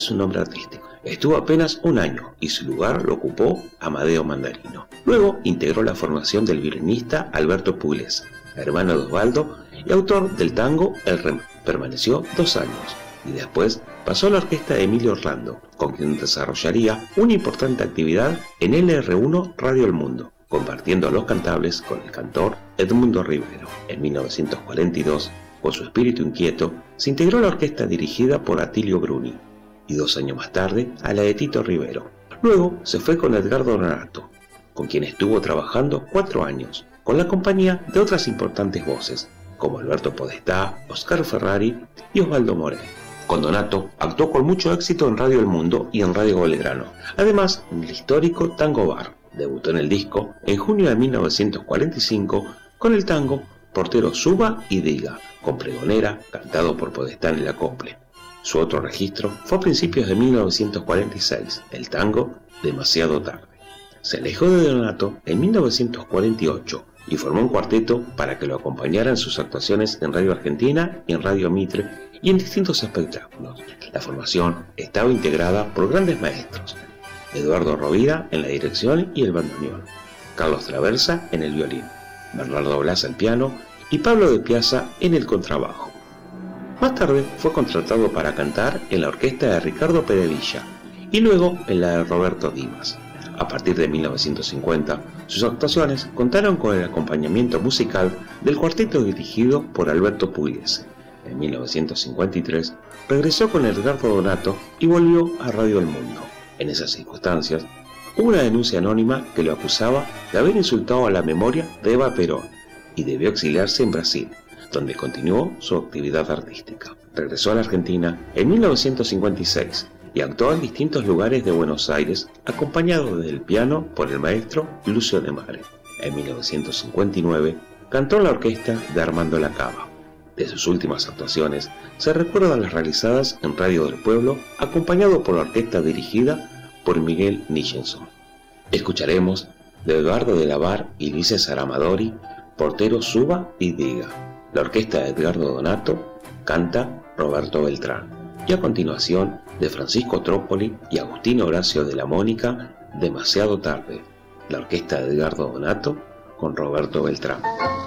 su nombre artístico. Estuvo apenas un año y su lugar lo ocupó Amadeo Mandarino. Luego integró la formación del violinista Alberto Pugliese, hermano de Osvaldo y autor del tango El Remo. Permaneció 2 años y después pasó a la orquesta de Emilio Orlando, con quien desarrollaría una importante actividad en LR1 Radio El Mundo, compartiendo los cantables con el cantor Edmundo Rivero. En 1942, con su espíritu inquieto, se integró a la orquesta dirigida por Atilio Bruni, y 2 años más tarde a la de Tito Rivero. Luego se fue con Edgardo Donato, con quien estuvo trabajando 4 años, con la compañía de otras importantes voces, como Alberto Podestá, Oscar Ferrari y Osvaldo Morel. Con Donato actuó con mucho éxito en Radio El Mundo y en Radio Belgrano, además en el histórico Tango Bar. Debutó en el disco en junio de 1945 con el tango Portero Suba y Diga, con pregonera, cantado por Podestá en el acople. Su otro registro fue a principios de 1946, el tango Demasiado Tarde. Se alejó de Donato en 1948 y formó un cuarteto para que lo acompañara en sus actuaciones en Radio Argentina y en Radio Mitre y en distintos espectáculos. La formación estaba integrada por grandes maestros: Eduardo Rovira en la dirección y el bandoneón, Carlos Traversa en el violín, Bernardo Blas al piano y Pablo de Piazza en el contrabajo. Más tarde fue contratado para cantar en la orquesta de Ricardo Perevilla y luego en la de Roberto Dimas. A partir de 1950, sus actuaciones contaron con el acompañamiento musical del cuarteto dirigido por Alberto Pugliese. En 1953 regresó con Edgardo Donato y volvió a Radio El Mundo. En esas circunstancias, hubo una denuncia anónima que lo acusaba de haber insultado a la memoria de Eva Perón y debió exiliarse en Brasil, donde continuó su actividad artística. Regresó a la Argentina en 1956 y actuó en distintos lugares de Buenos Aires, acompañado desde el piano por el maestro Lucio de Mare. En 1959 cantó en la orquesta de Armando Lacava. De sus últimas actuaciones se recuerdan las realizadas en Radio del Pueblo, acompañado por la orquesta dirigida por Miguel Nicholson. Escucharemos de Eduardo de la Var y Luis César Amadori, Portero Suba y Diga. La orquesta de Edgardo Donato canta Roberto Beltrán. Y a continuación, de Francisco Trópoli y Agustín Horacio de la Mónica, Demasiado Tarde. La orquesta de Edgardo Donato con Roberto Beltrán.